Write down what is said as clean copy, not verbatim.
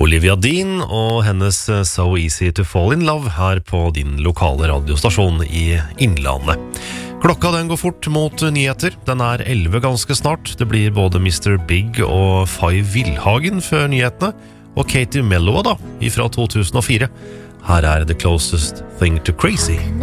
Olivia Dean og hennes So Easy to Fall in Love her på din lokale radiostasjon i Innlandet. Klokka den går fort mot nyheter. Den 11 ganske snart. Det blir både Mr. Big og Fay Wilhagen før nyhetene, og Katie Melua da, fra 2004. Her The Closest Thing to Crazy.